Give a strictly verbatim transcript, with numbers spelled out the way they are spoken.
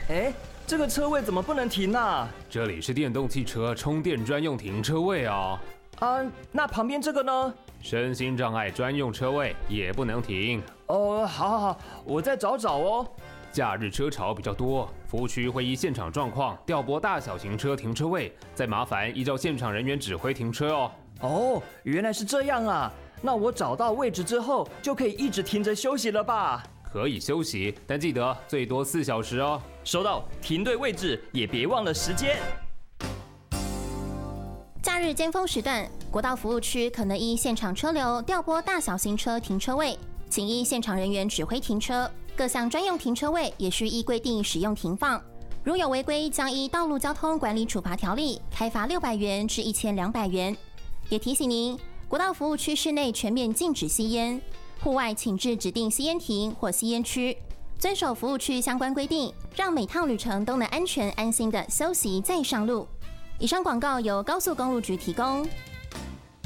哎，这个车位怎么不能停啊？ 这里是电动汽车充电专用停车位哦。 啊，那旁边这个呢？ 身心障碍专用车位也不能停。 哦，好好好，我再找找哦。 假日车潮比较多，服务区会依现场状况调拨大小型车停车位，再麻烦依照现场人员指挥停车哦。 哦，原来是这样啊！那我找到位置之后，就可以一直停着休息了吧？ 可以休息，但记得最多四小时哦。 收到，停对位置，也别忘了时间。 假日尖峰时段，国道服务区可能依现场车流调拨大小型车停车位，请依现场人员指挥停车。各项专用停车位也需依规定使用停放，如有违规，将依道路交通管理处罚条例开罚六百元至一千两百元。也提醒您，国道服务区室内全面禁止吸烟，户外请至指定吸烟亭或吸烟区，遵守服务区相关规定，让每趟旅程都能安全安心的休息再上路。以上广告由高速公路局提供。